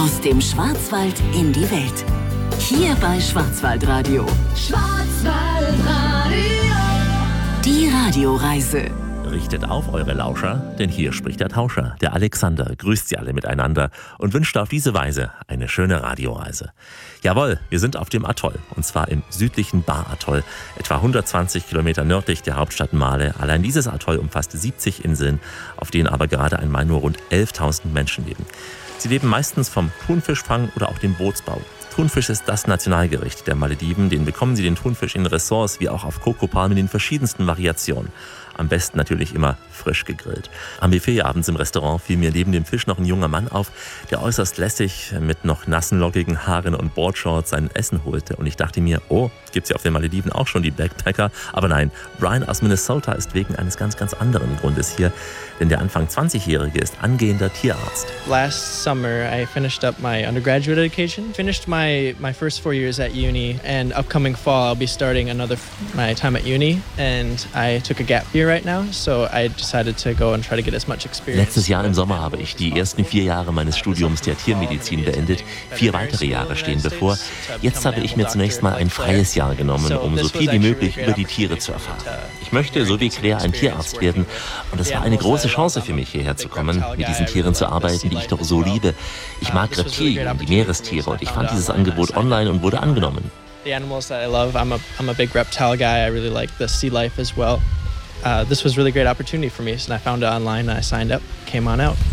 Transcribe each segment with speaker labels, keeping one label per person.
Speaker 1: Aus dem Schwarzwald in die Welt. Hier bei Schwarzwaldradio. Schwarzwaldradio. Die Radioreise.
Speaker 2: Richtet auf eure Lauscher, denn hier spricht der Tauscher, der Alexander, grüßt sie alle miteinander und wünscht auf diese Weise eine schöne Radioreise. Jawohl, wir sind auf dem Atoll, und zwar im südlichen Ba-Atoll, etwa 120 Kilometer nördlich der Hauptstadt Male. Allein dieses Atoll umfasst 70 Inseln, auf denen aber gerade einmal nur rund 11.000 Menschen leben. Sie leben meistens vom Thunfischfang oder auch dem Bootsbau. Thunfisch ist das Nationalgericht der Malediven. Den bekommen sie den Thunfisch in Ressorts wie auch auf Kokopalmen in den verschiedensten Variationen. Am besten natürlich immer frisch gegrillt. Am Buffet abends im Restaurant fiel mir neben dem Fisch noch ein junger Mann auf, der äußerst lässig mit noch nassen, lockigen Haaren und Boardshorts sein Essen holte. Und ich dachte mir, oh, gibt's ja auf den Malediven auch schon die Backpacker? Aber nein, Brian aus Minnesota ist wegen eines ganz, ganz anderen Grundes hier. Denn der Anfang 20-Jährige ist angehender Tierarzt.
Speaker 3: Last summer I finished up my undergraduate education, finished my first 4 years at uni, and upcoming fall I'll be starting my time at uni, and I took a gap year right now, so I decided to go and try to get as much experience.
Speaker 2: Letztes Jahr im Sommer habe ich die ersten 4 Jahre meines Studiums der Tiermedizin beendet. 4 weitere Jahre stehen bevor. Jetzt habe ich mir zunächst mal ein freies Jahr genommen, um so viel wie möglich über die Tiere zu erfahren. Ich möchte, so wie Claire, ein Tierarzt werden, und es war eine große Chance für mich, hierher zu kommen, mit diesen Tieren zu arbeiten, die ich doch so liebe. Ich mag Reptilien, die Meerestiere, und ich fand dieses Angebot online und wurde angenommen.
Speaker 3: The animals that I love, I'm a big reptile guy. I really like the sea life as well. This was a really great opportunity for me, so I found it online and I signed up, came on out.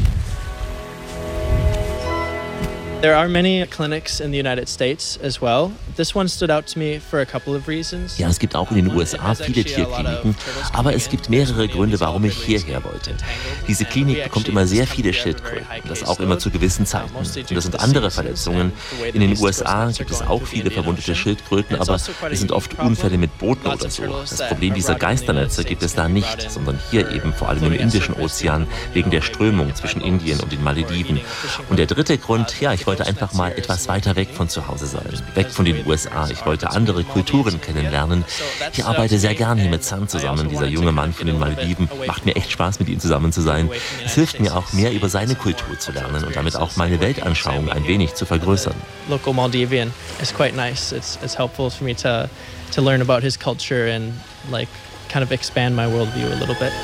Speaker 3: There are many clinics in the United States as well. This one stood out to me for a couple of reasons.
Speaker 2: Ja, es gibt auch in den USA viele Tierkliniken, aber es gibt mehrere Gründe, warum ich hierher wollte. Diese Klinik bekommt immer sehr viele Schildkröten, das auch immer zu gewissen Zeiten. Und das sind andere Verletzungen. In den USA gibt es auch viele verwundete Schildkröten, aber es sind oft Unfälle mit Booten oder so. Das Problem dieser Geisternetze gibt es da nicht, sondern hier eben vor allem im Indischen Ozean, wegen der Strömung zwischen Indien und den Malediven. Und der dritte Grund, ja, ich wollte einfach mal etwas weiter weg von zu Hause sein, weg von den USA. Ich wollte andere Kulturen kennenlernen. Ich arbeite sehr gern hier mit Sam zusammen, dieser junge Mann von den Malediven. Macht mir echt Spaß, mit ihm zusammen zu sein. Es hilft mir auch, mehr über seine Kultur zu lernen und damit auch meine Weltanschauung ein wenig zu vergrößern.
Speaker 3: Local Maldivian is quite nice. It's helpful for me to learn about his culture and like kind of expand my worldview a little bit.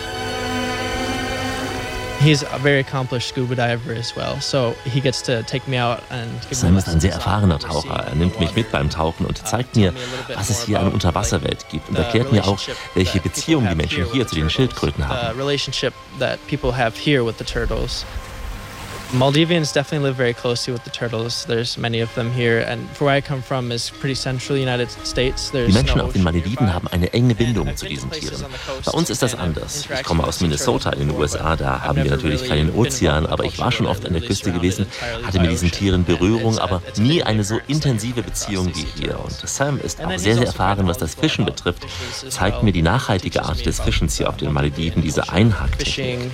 Speaker 3: He's a very accomplished scuba diver as well, so he gets to take me out and give me
Speaker 2: Sam ist ein sehr erfahrener Taucher. Er nimmt mich mit beim Tauchen und zeigt mir, was es hier an Unterwasserwelt gibt und erklärt mir auch, welche Beziehung die Menschen hier zu den Schildkröten haben.
Speaker 3: Relationship that people have here with the turtles. Maldivians definitely live very closely with the turtles. There's many of them here, and where I come from is pretty central United States.
Speaker 2: Die Menschen auf den Malediven haben eine enge Bindung zu diesen Tieren. Bei uns ist das anders. Ich komme aus Minnesota in den USA, da haben wir natürlich keinen Ozean, aber ich war schon oft an der Küste gewesen, hatte mit diesen Tieren Berührung, aber nie eine so intensive Beziehung wie hier. Und Sam ist auch sehr, sehr erfahren, was das Fischen betrifft, zeigt mir die nachhaltige Art des Fischens hier auf den Malediven, diese Einhacktechnik.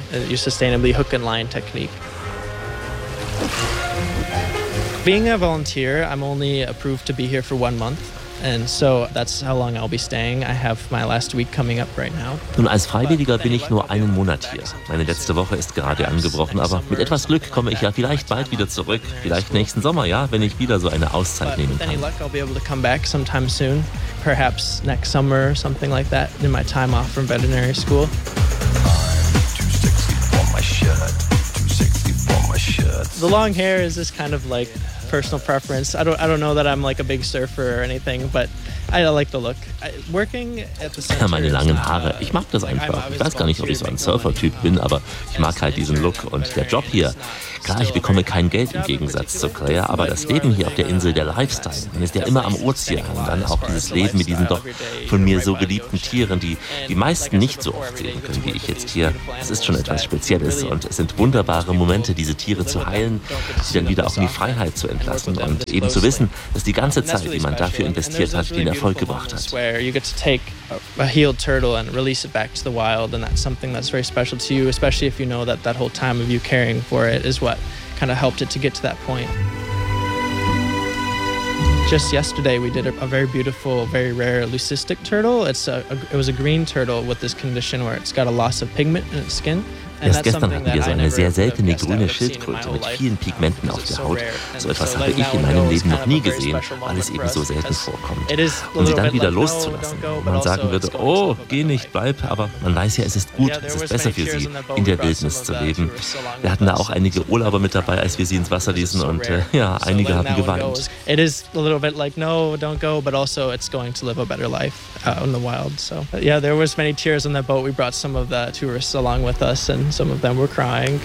Speaker 3: Being a volunteer, I'm only approved to be here for 1 month. And so that's how long I'll be staying. I have my last week coming up right now.
Speaker 2: Nun, als Freiwilliger bin ich nur einen Monat hier. Meine letzte Woche ist gerade angebrochen, aber mit etwas Glück komme ich ja vielleicht bald wieder zurück. Vielleicht nächsten Sommer, ja, wenn ich wieder so eine Auszeit nehmen kann.
Speaker 3: With any luck, I'll be able to come back sometime soon. Perhaps next summer or something like that in my time off from veterinary school. The long hair is just kind of like personal preference. I don't know that I'm like a big surfer or anything, but I like the look. Working at the center.
Speaker 2: Ja, meine langen Haare. Ich mag das einfach. Ich weiß gar nicht, ob ich so ein Surfer-Typ bin, aber ich mag halt diesen Look. Und der Job hier, klar, ich bekomme kein Geld im Gegensatz zu Claire, aber das Leben hier auf der Insel, der Lifestyle, man ist ja immer am Ozean und dann auch dieses Leben mit diesen doch von mir so geliebten Tieren, die die meisten nicht so oft sehen können wie ich jetzt hier. Es ist schon etwas Spezielles und es sind wunderbare Momente, diese Tiere zu heilen, sie dann wieder auch in die Freiheit zu entlassen und eben zu wissen, dass die ganze Zeit, die man dafür investiert hat, den Erfolg gebracht hat.
Speaker 3: You get to take a healed turtle and release it back to the wild, and that's something that's very special to you, especially if you know that that whole time of you caring for it is what kind of helped it to get to that point. Just yesterday, we did a very beautiful, very rare leucistic turtle. It was a green turtle with this condition where it's got a loss of pigment in its skin.
Speaker 2: Erst gestern hatten wir so eine sehr seltene grüne Schildkröte mit vielen Pigmenten auf der Haut. So etwas habe ich in meinem Leben noch nie gesehen, weil es eben so selten vorkommt. Und sie dann wieder loszulassen, wo man sagen würde, oh, geh nicht, bleib, aber man weiß ja, es ist gut, es ist besser für sie, in der Wildnis zu leben. Wir hatten da auch einige Urlauber mit dabei, als wir sie ins Wasser ließen und ja, einige haben geweint.
Speaker 3: It is a little bit like, no, don't go, but also it's going to live a better life out in the wild. So yeah, there was many tears on that boat. We brought some of the tourists along with us and some of them were crying.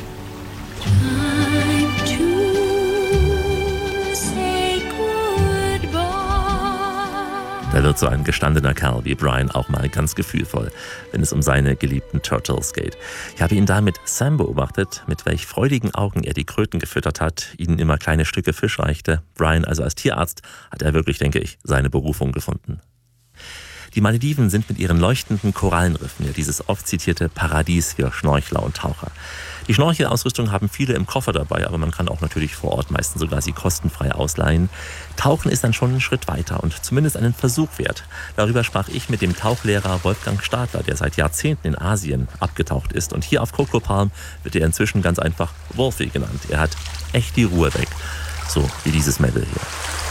Speaker 2: Da wird so ein gestandener Kerl wie Brian auch mal ganz gefühlvoll, wenn es um seine geliebten Turtles geht. Ich habe ihn da mit Sam beobachtet, mit welch freudigen Augen er die Kröten gefüttert hat, ihnen immer kleine Stücke Fisch reichte. Brian, also als Tierarzt, hat er wirklich, denke ich, seine Berufung gefunden. Die Malediven sind mit ihren leuchtenden Korallenriffen ja dieses oft zitierte Paradies für Schnorchler und Taucher. Die Schnorchelausrüstung haben viele im Koffer dabei, aber man kann auch natürlich vor Ort meistens sogar sie kostenfrei ausleihen. Tauchen ist dann schon einen Schritt weiter und zumindest einen Versuch wert. Darüber sprach ich mit dem Tauchlehrer Wolfgang Stadler, der seit Jahrzehnten in Asien abgetaucht ist. Und hier auf Coco Palm wird er inzwischen ganz einfach Wolfie genannt. Er hat echt die Ruhe weg, so wie dieses Mädel hier.